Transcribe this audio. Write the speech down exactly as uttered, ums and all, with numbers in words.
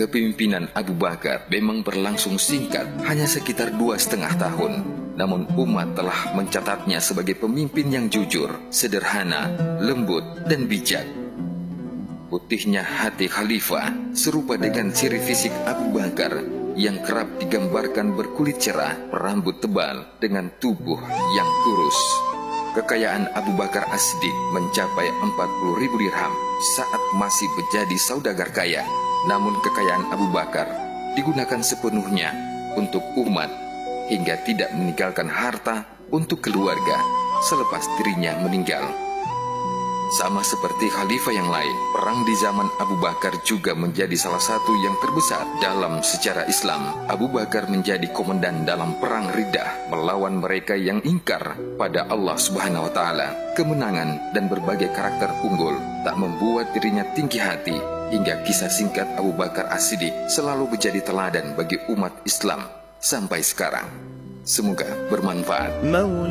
Kepemimpinan Abu Bakar memang berlangsung singkat, hanya sekitar dua setengah tahun. Namun umat telah mencatatnya sebagai pemimpin yang jujur, sederhana, lembut, dan bijak. Putihnya hati khalifah serupa dengan ciri fisik Abu Bakar yang kerap digambarkan berkulit cerah, berambut tebal, dengan tubuh yang kurus. Kekayaan Abu Bakar As-Siddiq mencapai empat puluh ribu dirham saat masih menjadi saudagar kaya. Namun kekayaan Abu Bakar digunakan sepenuhnya untuk umat hingga tidak meninggalkan harta untuk keluarga selepas dirinya meninggal. Sama seperti khalifah yang lain, perang di zaman Abu Bakar juga menjadi salah satu yang terbesar dalam sejarah Islam. Abu Bakar menjadi komandan dalam perang Riddah melawan mereka yang ingkar pada Allah Subhanahu wa taala. Kemenangan dan berbagai karakter unggul tak membuat dirinya tinggi hati, hingga kisah singkat Abu Bakar As-Siddiq selalu menjadi teladan bagi umat Islam sampai sekarang. Semoga bermanfaat.